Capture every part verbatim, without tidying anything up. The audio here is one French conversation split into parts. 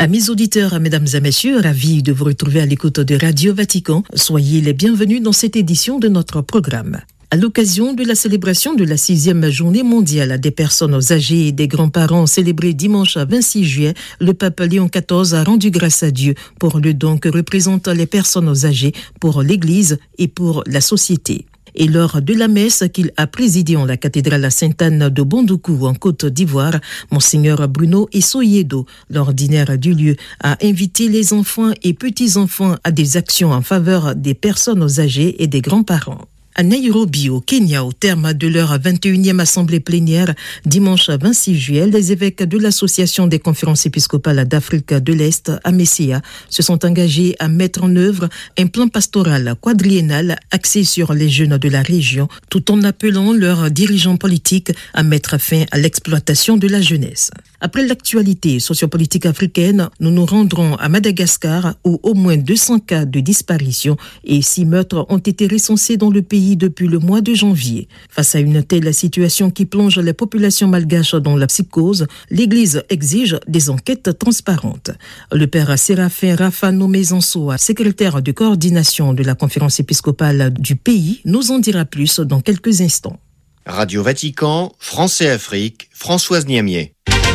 Amis auditeurs, mesdames et messieurs, ravis de vous retrouver à l'écoute de Radio Vatican. Soyez les bienvenus dans cette édition de notre programme. À l'occasion de la célébration de la sixième journée mondiale des personnes âgées et des grands-parents célébrée dimanche vingt-six juillet, le pape Léon quatorze a rendu grâce à Dieu pour le don que représentent les personnes âgées pour l'Église et pour la société. Et lors de la messe qu'il a présidée en la cathédrale Sainte-Anne de Bondoukou en Côte d'Ivoire, Monseigneur Bruno Essoyedo, l'ordinaire du lieu, a invité les enfants et petits-enfants à des actions en faveur des personnes âgées et des grands-parents. À Nairobi, au Kenya, au terme de leur vingt et unième assemblée plénière, dimanche vingt-six juillet, les évêques de l'Association des conférences épiscopales d'Afrique de l'Est, A M E C I A, se sont engagés à mettre en œuvre un plan pastoral quadriennal axé sur les jeunes de la région, tout en appelant leurs dirigeants politiques à mettre fin à l'exploitation de la jeunesse. Après l'actualité sociopolitique africaine, nous nous rendrons à Madagascar où au moins deux cents cas de disparition et six meurtres ont été recensés dans le pays depuis le mois de janvier. Face à une telle situation qui plonge les populations malgaches dans la psychose, l'Église exige des enquêtes transparentes. Le père Séraphin Rafano Mezansoa, secrétaire de coordination de la conférence épiscopale du pays, nous en dira plus dans quelques instants. Radio Vatican, France et Afrique, Françoise Niamier.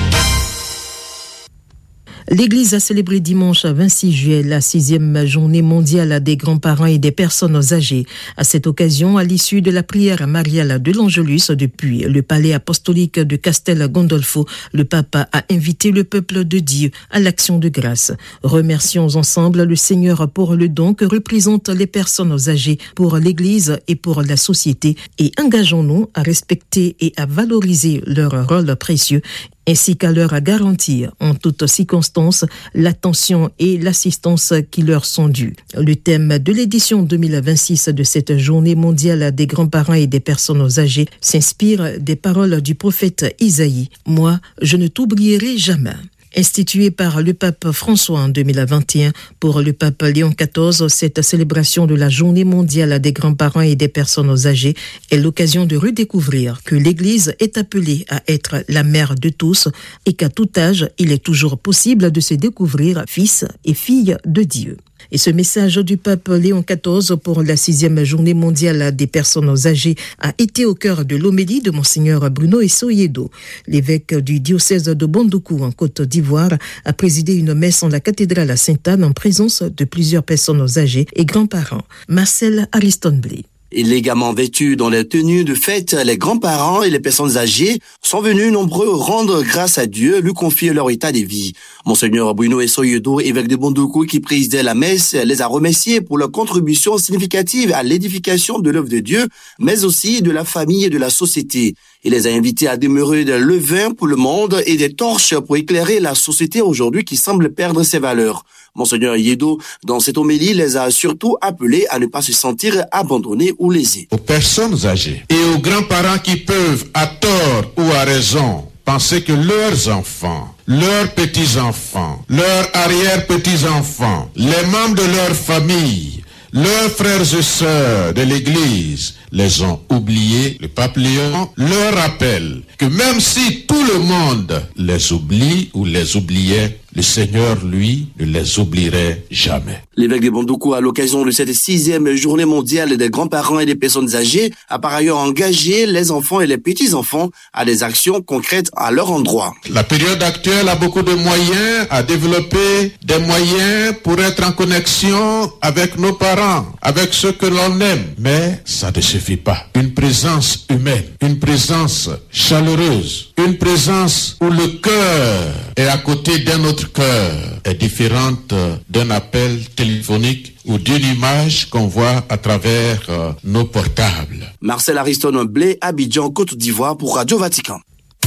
L'Église a célébré dimanche vingt-six juillet la sixième journée mondiale des grands-parents et des personnes âgées. À cette occasion, à l'issue de la prière mariale de l'Angelus depuis le palais apostolique de Castel Gandolfo, le pape a invité le peuple de Dieu à l'action de grâce. Remercions ensemble le Seigneur pour le don que représentent les personnes âgées pour l'Église et pour la société et engageons-nous à respecter et à valoriser leur rôle précieux ainsi qu'à leur garantir en toutes circonstances l'attention et l'assistance qui leur sont dues. Le thème de l'édition deux mille vingt-six de cette journée mondiale des grands-parents et des personnes âgées s'inspire des paroles du prophète Isaïe. « Moi, je ne t'oublierai jamais ». Instituée par le pape François en deux mille vingt et un, pour le pape Léon quatorze, cette célébration de la journée mondiale des grands-parents et des personnes âgées est l'occasion de redécouvrir que l'Église est appelée à être la mère de tous et qu'à tout âge, il est toujours possible de se découvrir fils et fille de Dieu. Et ce message du pape Léon quatorze pour la sixième journée mondiale des personnes âgées a été au cœur de l'homélie de Monseigneur Bruno Essoyedo. L'évêque du diocèse de Bondoukou en Côte d'Ivoire a présidé une messe en la cathédrale Sainte-Anne en présence de plusieurs personnes âgées et grands-parents. Marcel Ariston-Blé. Élégamment vêtus dans les tenues de fête, les grands-parents et les personnes âgées sont venus nombreux rendre grâce à Dieu, lui confier leur état de vie. Monseigneur Bruno Essoyedo, évêque de Bondoukou, qui présidait la messe, les a remerciés pour leur contribution significative à l'édification de l'œuvre de Dieu, mais aussi de la famille et de la société. Il les a invités à demeurer des levains pour le monde et des torches pour éclairer la société aujourd'hui qui semble perdre ses valeurs. Monseigneur Yedo, dans cette homélie, les a surtout appelés à ne pas se sentir abandonnés ou lésés. Aux personnes âgées et aux grands-parents qui peuvent, à tort ou à raison, penser que leurs enfants, leurs petits-enfants, leurs arrière-petits-enfants, les membres de leur famille, leurs frères et sœurs de l'Église les ont oubliés, le pape Léon leur rappelle que même si tout le monde les oublie ou les oubliait, le Seigneur, lui, ne les oublierait jamais. L'évêque de Bondoukou, à l'occasion de cette sixième journée mondiale des grands-parents et des personnes âgées, a par ailleurs engagé les enfants et les petits-enfants à des actions concrètes à leur endroit. La période actuelle a beaucoup de moyens à développer, des moyens pour être en connexion avec nos parents, avec ceux que l'on aime. Mais ça ne suffit pas. Une présence humaine, une présence chaleureuse, une présence où le cœur est à côté d'un autre cœur est différente d'un appel téléphonique ou d'une image qu'on voit à travers euh, nos portables. Marcel Ariston Blé, Abidjan, Côte d'Ivoire pour Radio Vatican.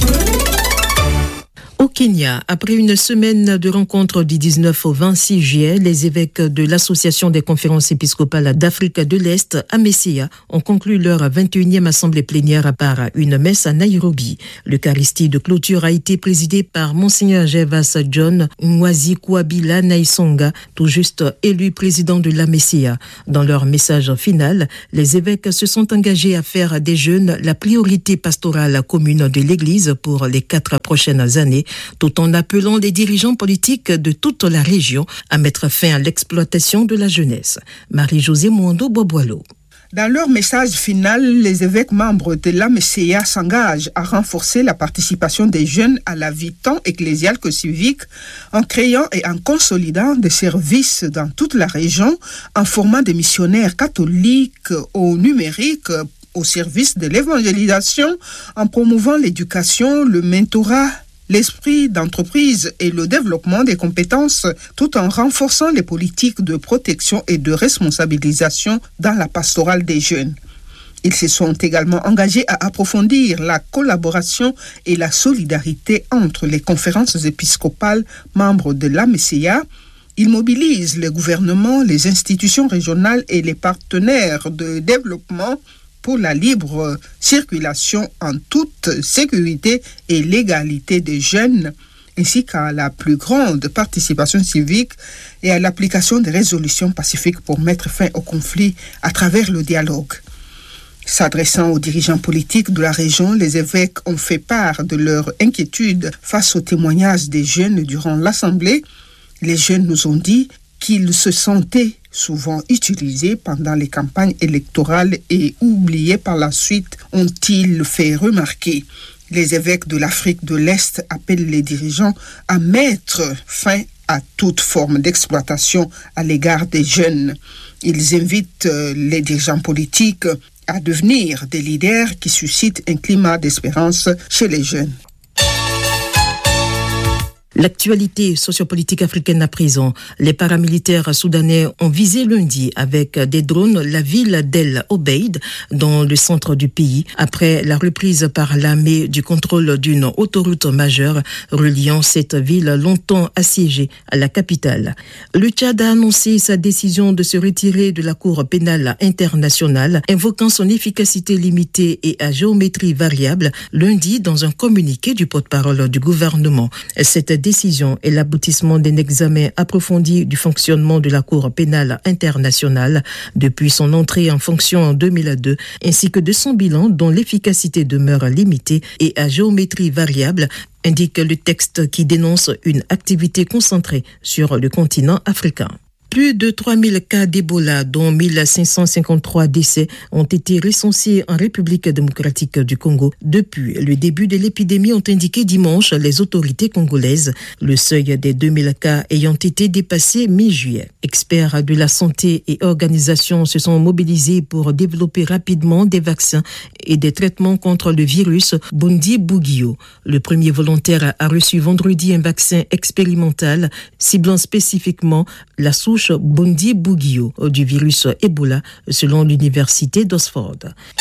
Au Kenya, après une semaine de rencontres du dix-neuf au vingt-six juillet, les évêques de l'Association des conférences épiscopales d'Afrique de l'Est, A M E C I A, ont conclu leur vingt et unième assemblée plénière par une messe à Nairobi. L'Eucharistie de clôture a été présidée par Monseigneur Gervas John Nwazikwabila Naisonga, tout juste élu président de l'A M E C I A. Dans leur message final, les évêques se sont engagés à faire des jeunes la priorité pastorale commune de l'Église pour les quatre prochaines années tout en appelant les dirigeants politiques de toute la région à mettre fin à l'exploitation de la jeunesse. Marie-Josée Mwando-Boboilo. Dans leur message final, les évêques membres de l'A M C A s'engagent à renforcer la participation des jeunes à la vie tant ecclésiale que civique en créant et en consolidant des services dans toute la région, en formant des missionnaires catholiques au numérique au service de l'évangélisation, en promouvant l'éducation, le mentorat, l'esprit d'entreprise et le développement des compétences, tout en renforçant les politiques de protection et de responsabilisation dans la pastorale des jeunes. Ils se sont également engagés à approfondir la collaboration et la solidarité entre les conférences épiscopales membres de l'A M C A. Ils mobilisent le gouvernement, les institutions régionales et les partenaires de développement pour la libre circulation en toute sécurité et légalité des jeunes, ainsi qu'à la plus grande participation civique et à l'application des résolutions pacifiques pour mettre fin au conflit à travers le dialogue. S'adressant aux dirigeants politiques de la région, les évêques ont fait part de leur inquiétude face aux témoignages des jeunes durant l'Assemblée. Les jeunes nous ont dit qu'ils se sentaient souvent utilisés pendant les campagnes électorales et oubliés par la suite, ont-ils fait remarquer. Les évêques de l'Afrique de l'Est appellent les dirigeants à mettre fin à toute forme d'exploitation à l'égard des jeunes. Ils invitent les dirigeants politiques à devenir des leaders qui suscitent un climat d'espérance chez les jeunes. L'actualité sociopolitique africaine à présent. Les paramilitaires soudanais ont visé lundi avec des drones la ville d'El Obeid dans le centre du pays après la reprise par l'armée du contrôle d'une autoroute majeure reliant cette ville longtemps assiégée à la capitale. Le Tchad a annoncé sa décision de se retirer de la Cour pénale internationale, invoquant son efficacité limitée et à géométrie variable lundi dans un communiqué du porte-parole du gouvernement. Cette décision est l'aboutissement d'un examen approfondi du fonctionnement de la Cour pénale internationale depuis son entrée en fonction en deux mille deux, ainsi que de son bilan dont l'efficacité demeure limitée et à géométrie variable, indique le texte qui dénonce une activité concentrée sur le continent africain. Plus de trois mille cas d'Ebola, dont mille cinq cent cinquante-trois décès, ont été recensés en République démocratique du Congo depuis le début de l'épidémie, ont indiqué dimanche les autorités congolaises, le seuil des deux mille cas ayant été dépassé mi-juillet. Experts de la santé et organisations se sont mobilisés pour développer rapidement des vaccins et des traitements contre le virus Bundibugyo. Le premier volontaire a reçu vendredi un vaccin expérimental ciblant spécifiquement la souche Bundibugyo du virus Ebola, selon l'université d'Oxford.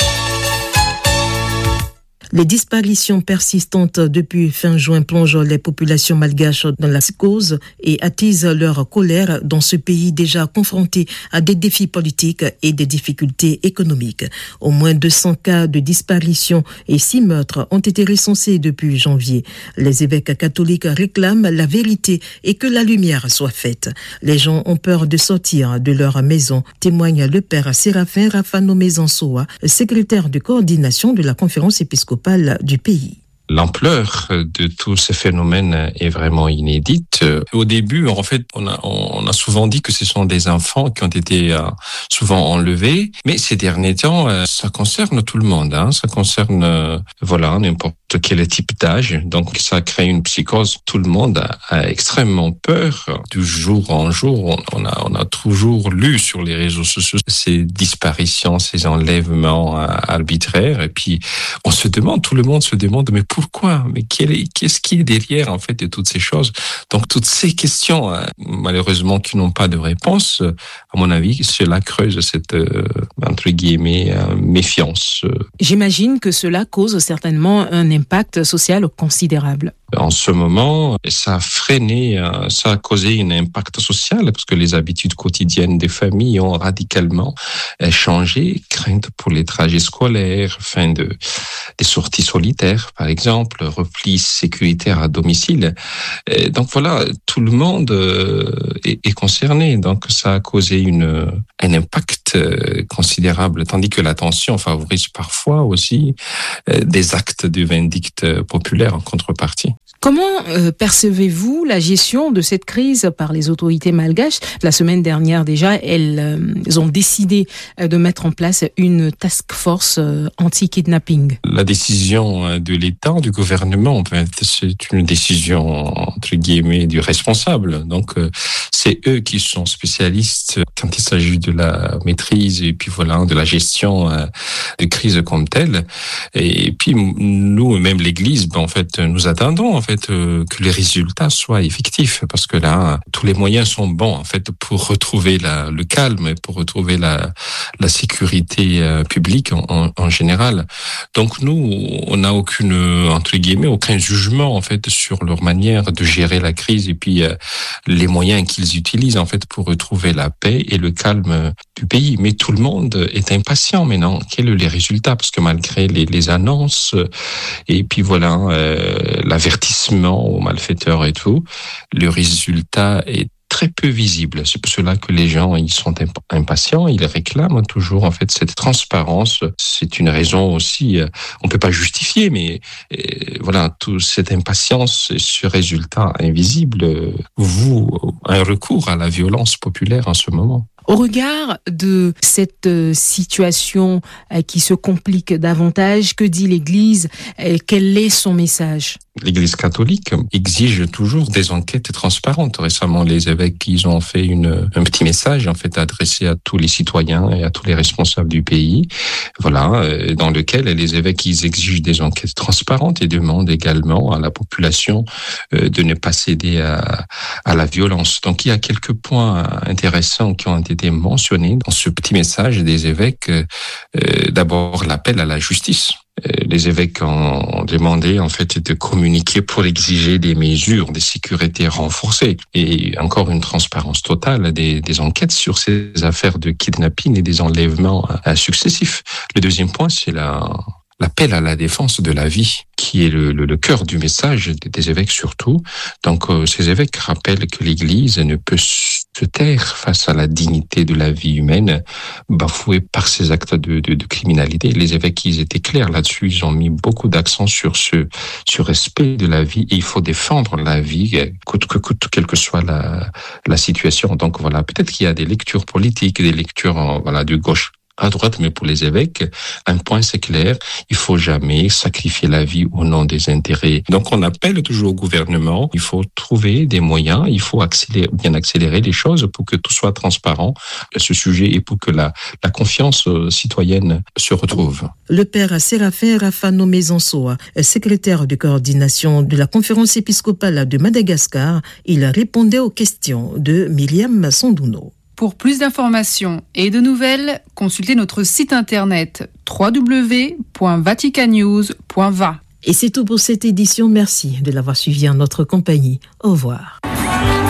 Les disparitions persistantes depuis fin juin plongent les populations malgaches dans la psychose et attisent leur colère dans ce pays déjà confronté à des défis politiques et des difficultés économiques. Au moins deux cents cas de disparition et six meurtres ont été recensés depuis janvier. Les évêques catholiques réclament la vérité et que la lumière soit faite. Les gens ont peur de sortir de leur maison, témoigne le père Séraphin Rafano Mezansoa, secrétaire de coordination de la conférence épiscopale du pays. L'ampleur de tout ce phénomène est vraiment inédite. Au début, en fait, on a, on a souvent dit que ce sont des enfants qui ont été euh, souvent enlevés, mais ces derniers temps, euh, ça concerne tout le monde. Hein. Ça concerne, euh, voilà, n'importe quel type d'âge. Donc, ça crée une psychose. Tout le monde a, a extrêmement peur. Du jour en jour, on, on a, on a toujours lu sur les réseaux sociaux ces disparitions, ces enlèvements euh, arbitraires. Et puis, on se demande, tout le monde se demande, mais pour Pourquoi? Mais quel est, qu'est-ce qui est derrière, en fait, de toutes ces choses? Donc, toutes ces questions, hein, malheureusement, qui n'ont pas de réponse, à mon avis, cela creuse cette, euh, entre guillemets, euh, méfiance. J'imagine que cela cause certainement un impact social considérable. En ce moment, ça a freiné, ça a causé un impact social parce que les habitudes quotidiennes des familles ont radicalement changé. Crainte pour les trajets scolaires, fin de, des sorties solitaires, par exemple, repli sécuritaire à domicile. Et donc voilà, tout le monde est, est concerné. Donc ça a causé une, un impact considérable, tandis que l'attention favorise parfois aussi des actes de vindicte populaire en contrepartie. Comment euh, percevez-vous la gestion de cette crise par les autorités malgaches? La semaine dernière déjà, elles, euh, elles ont décidé euh, de mettre en place une task force euh, anti-kidnapping. La décision de l'État, du gouvernement, en fait, c'est une décision entre guillemets du responsable. Donc euh, c'est eux qui sont spécialistes quand il s'agit de la maîtrise et puis voilà de la gestion euh, de crise comme telle. Et puis nous, même l'Église, ben, en fait, nous attendons en fait. Fait, euh, que les résultats soient effectifs, parce que là, tous les moyens sont bons en fait pour retrouver la, le calme et pour retrouver la, la sécurité euh, publique en, en, en général. Donc nous, on n'a aucune entre guillemets aucun jugement en fait sur leur manière de gérer la crise et puis euh, les moyens qu'ils utilisent en fait pour retrouver la paix et le calme du pays. Mais tout le monde est impatient maintenant. Quels sont les résultats? Parce que malgré les, les annonces et puis voilà euh, l'avertissement aux malfaiteurs et tout, le résultat est très peu visible. C'est pour cela que les gens ils sont impatients, ils réclament toujours en fait cette transparence. C'est une raison aussi, on peut pas justifier, mais euh, voilà, toute cette impatience, ce résultat invisible, vous un recours à la violence populaire en ce moment. Au regard de cette situation qui se complique davantage, que dit l'Église? Quel est son message? L'Église catholique exige toujours des enquêtes transparentes. Récemment, les évêques, ils ont fait une, un petit message, en fait, adressé à tous les citoyens et à tous les responsables du pays. Voilà, dans lequel les évêques, ils exigent des enquêtes transparentes et demandent également à la population de ne pas céder à, à la violence. Donc, il y a quelques points intéressants qui ont été mentionnés dans ce petit message des évêques. Euh, d'abord, l'appel à la justice. Les évêques ont demandé en fait de communiquer pour exiger des mesures de sécurité renforcées et encore une transparence totale des, des enquêtes sur ces affaires de kidnapping et des enlèvements successifs. Le deuxième point, c'est la l'appel à la défense de la vie, qui est le, le, le cœur du message des évêques surtout. Donc, euh, ces évêques rappellent que l'Église ne peut se taire face à la dignité de la vie humaine, bafouée par ces actes de, de, de criminalité. Les évêques, ils étaient clairs là-dessus. Ils ont mis beaucoup d'accent sur ce, sur respect de la vie. Et il faut défendre la vie, coûte que coûte, quelle que soit la, la situation. Donc voilà, peut-être qu'il y a des lectures politiques, des lectures, voilà, de gauche à droite, mais pour les évêques, un point c'est clair, il faut jamais sacrifier la vie au nom des intérêts. Donc on appelle toujours au gouvernement, il faut trouver des moyens, il faut accélérer, bien accélérer les choses pour que tout soit transparent à ce sujet et pour que la, la confiance citoyenne se retrouve. Le père Séraphin Rafano Mezansoa, secrétaire de coordination de la conférence épiscopale de Madagascar, il répondait aux questions de Myriam Sondouno. Pour plus d'informations et de nouvelles, consultez notre site internet w w w point vaticannews point v a. Et c'est tout pour cette édition. Merci de l'avoir suivi en notre compagnie. Au revoir.